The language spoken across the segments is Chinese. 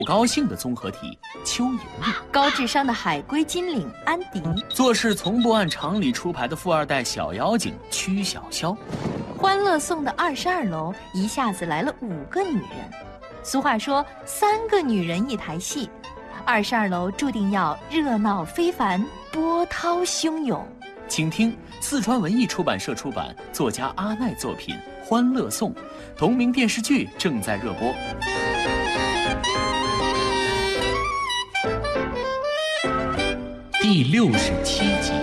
高兴的综合体邱莹莹， 高智商的海归金领安迪， 做事从不按常理出牌的富二代小妖精曲筱绡。 欢乐颂的22楼一下子来了5个女人。俗话说3个女人一台戏，22楼注定要热闹非凡，波涛汹涌。 请听四川文艺出版社出版，作家阿奈作品《欢乐颂》，同名电视剧正在热播。第67集。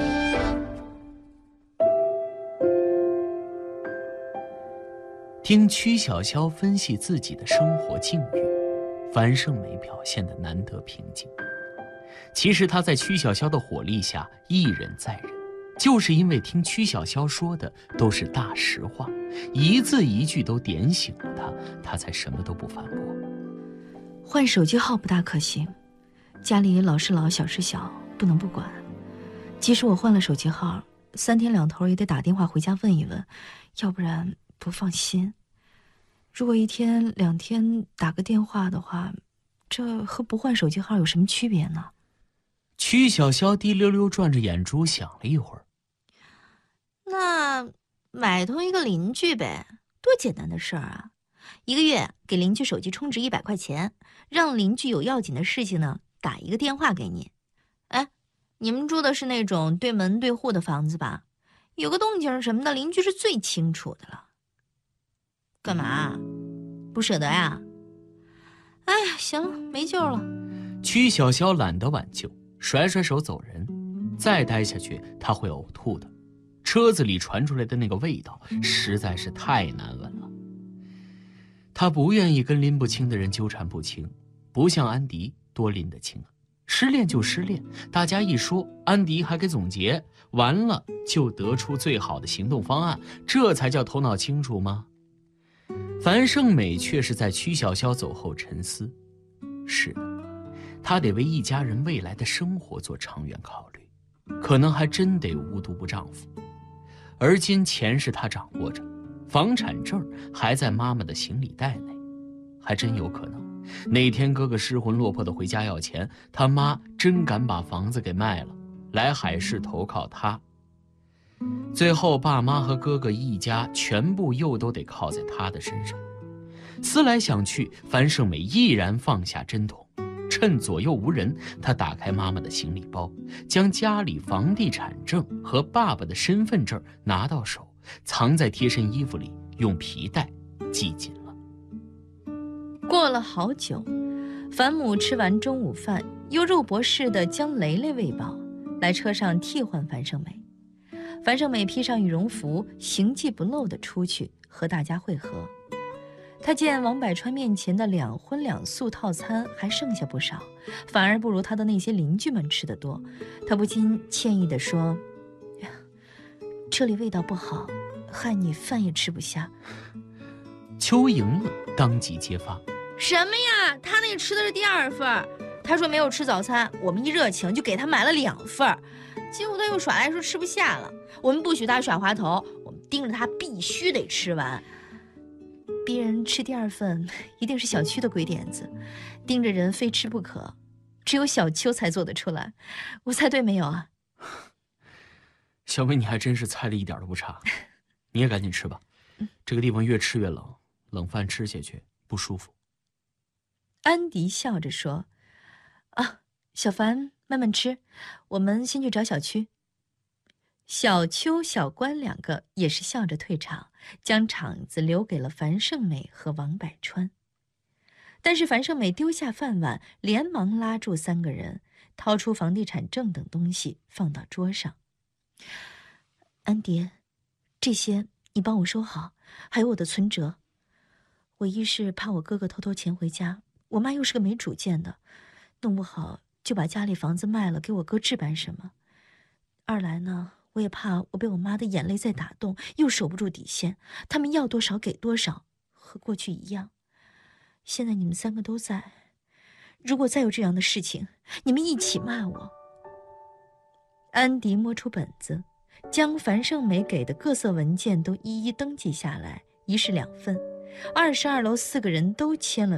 听曲筱绡分析自己的生活境遇，樊胜美表现得难得平静。其实她在曲筱绡的火力下一忍再忍，就是因为听曲筱绡说的都是大实话，一字一句都点醒了她才什么都不反驳。 换手机号不大可行，家里老是老，小是小，不能不管。即使我换了手机号，3天2头也得打电话回家问一问，要不然不放心。如果1天2天打个电话的话，这和不换手机号有什么区别呢？ 曲筱绡滴溜溜转着眼珠想了一会儿， 那买通一个邻居呗，多简单的事儿啊！1个月给邻居手机充值100块钱，让邻居有要紧的事情呢打一个电话给你。哎，你们住的是那种对门对户的房子吧？有个动静什么的，邻居是最清楚的了。干嘛？不舍得呀？哎呀，行了，没救了。 曲筱绡懒得挽救，甩甩手走人。再待下去，她会呕吐的。车子里传出来的那个味道实在是太难闻了。她不愿意跟拎不清的人纠缠不清，不像安迪多拎得清啊。失恋就失恋，大家一说，安迪还给总结，完了就得出最好的行动方案，这才叫头脑清楚吗？樊胜美却是在曲筱绡走后沉思。是的，她得为一家人未来的生活做长远考虑，可能还真得无毒不丈夫。而今钱是她掌握着，房产证还在妈妈的行李袋内，还真有可能哪天哥哥失魂落魄的回家要钱，他妈真敢把房子给卖了，来海市投靠他。最后爸妈和哥哥一家全部又都得靠在他的身上。思来想去，樊胜美毅然放下针筒，趁左右无人，她打开妈妈的行李包，将家里房地产证和爸爸的身份证拿到手，藏在贴身衣服里，用皮带系紧了。 过了好久，樊母吃完中午饭，又肉搏似的将雷雷喂饱，来车上替换樊胜美。樊胜美披上羽绒服，行迹不漏地出去和大家会合。她见王百川面前的2荤2素套餐还剩下不少，反而不如他的那些邻居们吃得多。她不禁歉意地说：“这里味道不好，害你饭也吃不下。” 邱莹莹当即揭发：“ 什么呀？他那吃的是第2份，他说没有吃早餐，我们一热情就给他买了2份，结果他又耍赖说吃不下了。我们不许他耍滑头，我们盯着他必须得吃完。别人吃第2份一定是小区的鬼点子，盯着人非吃不可，只有小邱才做得出来。我猜对没有啊？” 小美，你还真是猜的一点都不差。你也赶紧吃吧，这个地方越吃越冷，冷饭吃下去不舒服。 安迪笑着说：“啊，小樊慢慢吃，我们先去找小区。”小邱、小关2个也是笑着退场，将场子留给了樊胜美和王百川。但是樊胜美丢下饭碗，连忙拉住3个人，掏出房地产证等东西放到桌上。安迪，这些你帮我收好，还有我的存折。我一是怕我哥哥偷钱回家，我妈又是个没主见的，弄不好就把家里房子卖了给我哥置办什么。2来呢，我也怕我被我妈的眼泪再打动，又守不住底线，他们要多少给多少，和过去一样。现在你们3个都在，如果再有这样的事情，你们一起骂我。安迪摸出本子，将樊胜美给的各色文件都一一登记下来，一式2份。22楼4个人都签了名，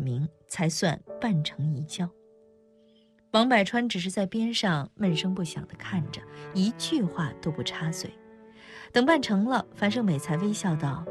才算办成一觉。王百川只是在边上闷声不响地看着，一句话都不插嘴。等办成了，樊胜美才微笑道：“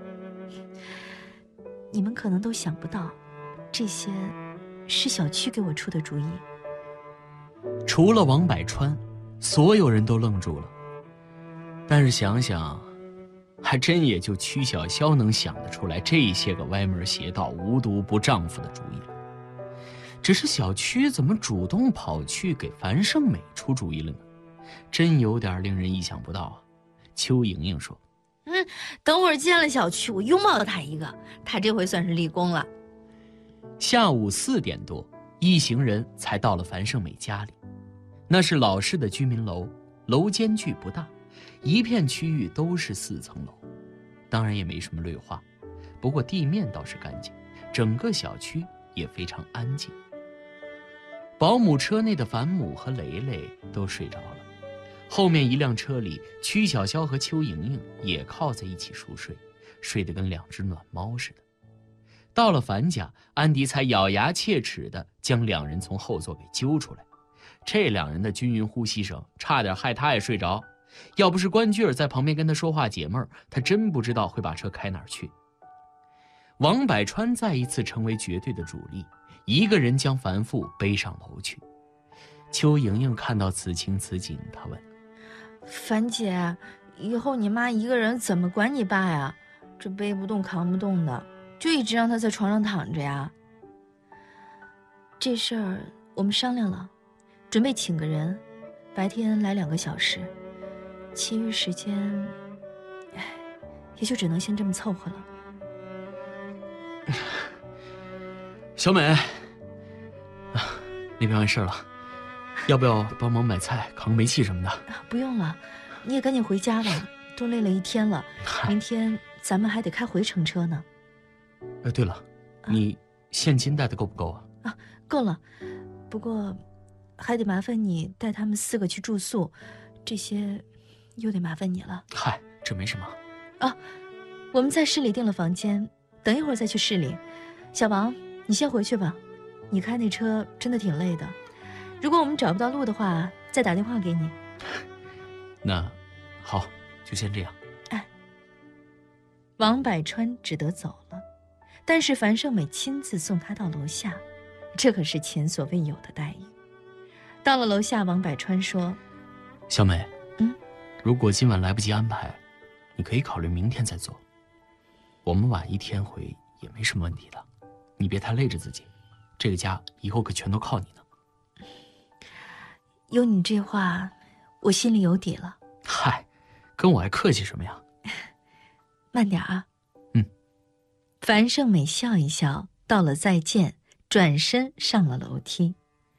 你们可能都想不到，这些是小区给我出的主意。” 除了王百川，所有人都愣住了。但是想想，还真也就曲小潇能想得出来这些个歪门邪道、无毒不丈夫的主意了。只是小区怎么主动跑去给樊胜美出主意了呢？真有点令人意想不到啊。邱莹莹说：“ 等会儿进了小区，我拥抱他一个，他这回算是立功了。” 下午4点多，一行人才到了樊胜美家里。那是老式的居民楼，楼间距不大，一片区域都是4层楼，当然也没什么绿化，不过地面倒是干净，整个小区也非常安静。保姆车内的樊母和雷雷都睡着了，后面一辆车里，曲小潇和邱莹莹也靠在一起熟睡，睡得跟2只暖猫似的。到了樊家，安迪才咬牙切齿地将2人从后座给揪出来。这2人的均匀呼吸声，差点害他也睡着。要不是关雎儿在旁边跟他说话解闷儿，他真不知道会把车开哪儿去。王百川再一次成为绝对的主力，一个人将樊父背上楼去。邱莹莹看到此情此景，她问：“ 樊姐，以后你妈一个人怎么管你爸呀？这背不动扛不动的，就一直让他在床上躺着呀？” 这事儿我们商量了，准备请个人，白天来2个小时，其余时间，也就只能先这么凑合了。 小美，那边完事了，要不要帮忙买菜、扛煤气什么的？ 不用了，你也赶紧回家吧，都累了一天了，明天咱们还得开回程车呢。 对了，你现金带的够不够啊？ 够了，不过还得麻烦你带他们4个去住宿，这些又得麻烦你了。 嗨，这没什么。 我们在市里订了房间，等一会儿再去市里。小王，你先回去吧，你开那车真的挺累的。如果我们找不到路的话，再打电话给你。 那好，就先这样。 王百川只得走了，但是樊胜美亲自送他到楼下，这可是前所未有的待遇。到了楼下，王百川说：“ 小美，如果今晚来不及安排，你可以考虑明天再做。我们晚1天回也没什么问题的，你别太累着自己。这个家以后可全都靠你呢。” 有你这话，我心里有底了。 嗨，跟我还客气什么呀？ 慢点啊。樊胜美笑一笑，道了再见，转身上了楼梯。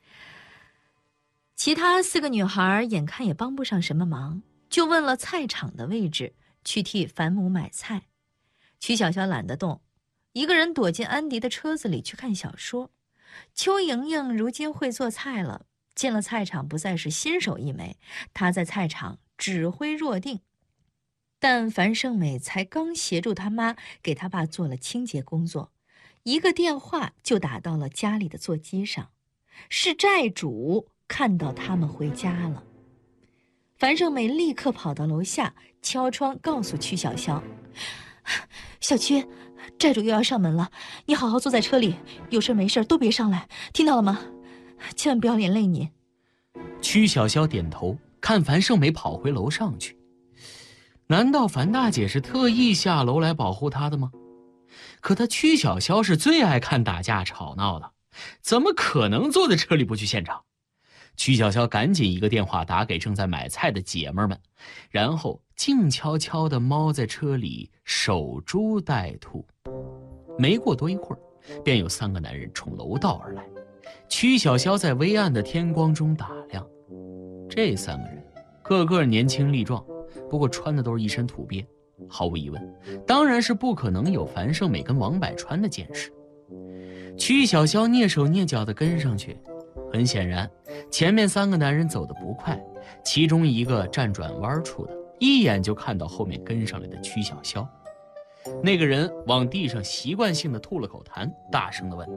其他4个女孩眼看也帮不上什么忙，就问了菜场的位置，去替樊母买菜。曲小潇懒得动，一个人躲进安迪的车子里去看小说。邱莹莹如今会做菜了，进了菜场不再是新手一枚，她在菜场指挥若定。但樊胜美才刚协助他妈给他爸做了清洁工作，一个电话就打到了家里的座机上，是债主看到他们回家了。樊胜美立刻跑到楼下，敲窗告诉曲小潇：“小区，债主又要上门了，你好好坐在车里，有事没事都别上来，听到了吗？千万不要连累你。” 曲小潇点头，看樊胜美跑回楼上去。难道樊大姐是特意下楼来保护她的吗？可她曲小潇是最爱看打架吵闹的，怎么可能坐在车里不去现场？曲小潇赶紧一个电话打给正在买菜的姐们们，然后静悄悄地猫在车里守株待兔。没过多一会儿，便有3个男人冲楼道而来。曲小潇在微暗的天光中打量，这3个人个个年轻力壮，不过穿的都是一身土鳖，毫无疑问，当然是不可能有樊胜美跟王百川的见识。曲小潇蹑手蹑脚地跟上去，很显然，前面3个男人走得不快，其中一个站转弯处的，一眼就看到后面跟上来的曲小潇。那个人往地上习惯性地吐了口痰，大声地问：“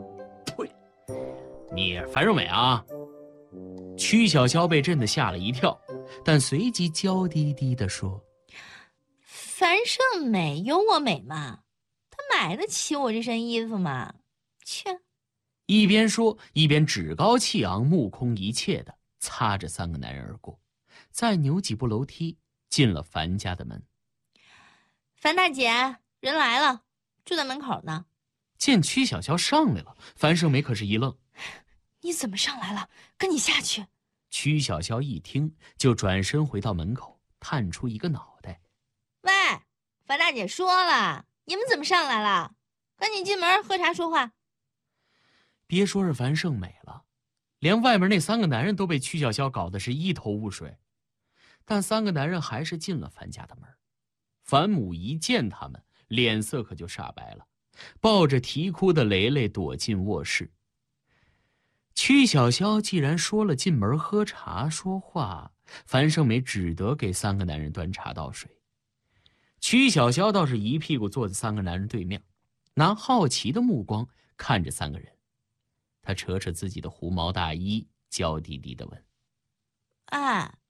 呸！你樊胜美啊！曲小潇被震得吓了一跳，但随即娇滴滴地说：“ 樊胜美有我美吗？她买得起我这身衣服吗？切！” 一边说，一边趾高气昂、目空一切地擦着3个男人而过，再扭几步楼梯进了樊家的门。 樊大姐，人来了，就在门口呢。 见曲小潇上来了，樊胜美可是一愣：“ 你怎么上来了？跟你下去。” 曲小潇一听，就转身回到门口，探出一个脑袋：“ 喂，樊大姐说了，你们怎么上来了？赶紧进门喝茶说话。” 别说是樊胜美了，连外面那3个男人都被曲小潇搞得是一头雾水。但3个男人还是进了樊家的门。樊母一见他们，脸色可就煞白了，抱着啼哭的蕾蕾躲进卧室。曲小潇既然说了进门喝茶说话，樊胜美只得给3个男人端茶倒水。曲小潇倒是一屁股坐在3个男人对面，拿好奇的目光看着3个人。他扯扯自己的狐毛大衣，娇滴滴地问：“ 哎，